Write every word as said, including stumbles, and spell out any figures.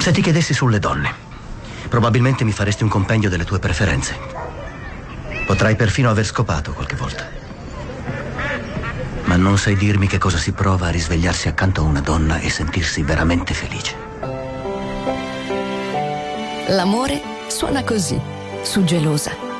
Se ti chiedessi sulle donne, probabilmente mi faresti un compendio delle tue preferenze. Potrai perfino aver scopato qualche volta. Ma non sai dirmi che cosa si prova a risvegliarsi accanto a una donna e sentirsi veramente felice. L'amore suona così, su Gelosa.